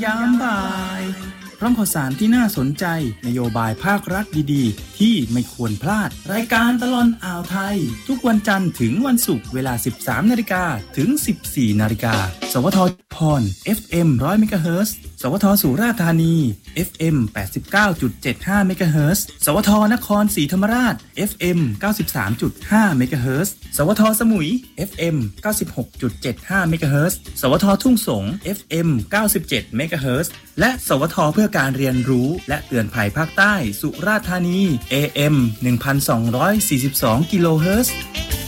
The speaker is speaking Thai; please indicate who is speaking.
Speaker 1: ยามบ่ายพร้อมข่าวสารที่น่าสนใจนโยบายภาครัฐดีๆที่ไม่ควรพลาดรายการตลอดอ่าวไทยทุกวันจันทร์ถึงวันศุกร์เวลา 13:00 นถึง 14:00 นสวทพร FM 100 เมกะเฮิรตซ์สวทสุราษฎร์ธานี FM 89.75 เมกะเฮิรตซ์สวทนครศรีธรรมราช FM 93.5 เมกะเฮิรตซ์สวทสมุย FM 96.75 เมกะเฮิรตซ์สวททุ่งสง FM 97 เมกะเฮิรตซ์และสวทเพื่อการเรียนรู้และเตือนภัยภาคใต้สุราษฎร์ธานี AM 1242 กิโลเฮิรตซ์